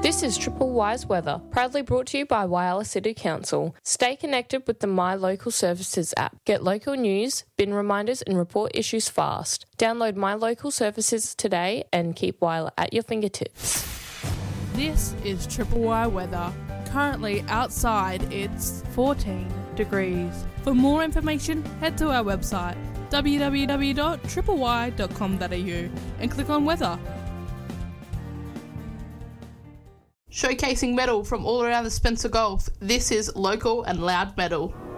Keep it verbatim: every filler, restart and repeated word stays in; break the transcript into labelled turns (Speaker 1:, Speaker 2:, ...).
Speaker 1: This is Triple Wise Weather, proudly brought to you by Whyalla City Council. Stay connected with the My Local Services app. Get local news, bin reminders and report issues fast. Download My Local Services today and keep Whyalla at your fingertips.
Speaker 2: This is Triple Y Weather. Currently outside it's fourteen degrees. For more information, head to our website w w w dot triple y dot com dot a u and click on weather.
Speaker 3: Showcasing metal from all around the Spencer Gulf, this is Local and Loud Metal.